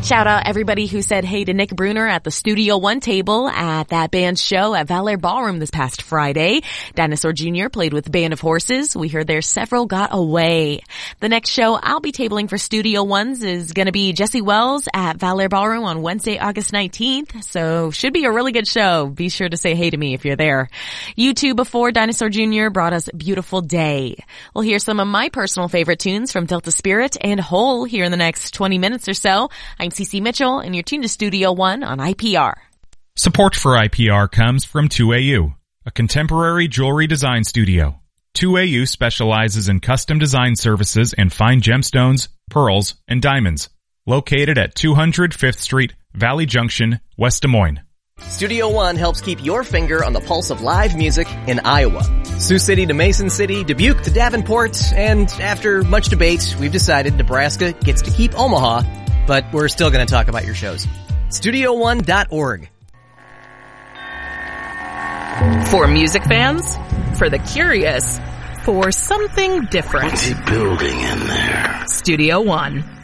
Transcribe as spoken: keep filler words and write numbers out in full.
Shout out everybody who said hey to Nick Bruner at the Studio One table at that band's show at Valor Ballroom this past Friday. Dinosaur Junior played with Band of Horses. We heard there several got away. The next show I'll be tabling for Studio Ones is going to be Jesse Wells at Valor Ballroom on Wednesday, August nineteenth. So should be a really good show. Be sure to say hey to me if you're there. U two before Dinosaur Junior brought us Beautiful Day. We'll hear some of my personal favorite tunes from Delta Spirit and Hole here in the next twenty minutes or so. I'm Cece Mitchell, and you're tuned to Studio One on I P R. Support for I P R comes from two A U, a contemporary jewelry design studio. two A U specializes in custom design services and fine gemstones, pearls, and diamonds. Located at two hundred Fifth Street, Valley Junction, West Des Moines. Studio One helps keep your finger on the pulse of live music in Iowa. Sioux City to Mason City, Dubuque to Davenport, and after much debate, we've decided Nebraska gets to keep Omaha, but we're still going to talk about your shows. studio one dot org. For music fans, for the curious, for something different. What's he building in there? Studio One.